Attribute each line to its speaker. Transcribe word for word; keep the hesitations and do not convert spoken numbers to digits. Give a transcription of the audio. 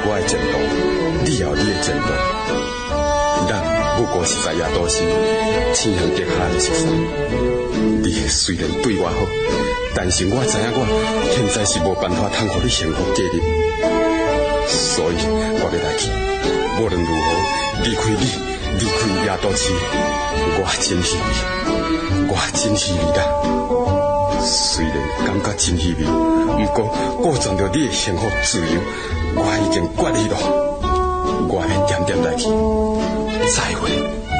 Speaker 1: 我的前途，你也有你的前途。咱不过是在夜都市天昏地暗的熟识。你虽然对我好，但是我知影我现在是无办法通互你幸福过日，所以我要来去。无论如何，离开你，离开夜都市，我真稀微，我真稀微啦。虽然感觉真稀微，不过顾全着你的幸福自由，我已经决意了。我会点点来去。再会。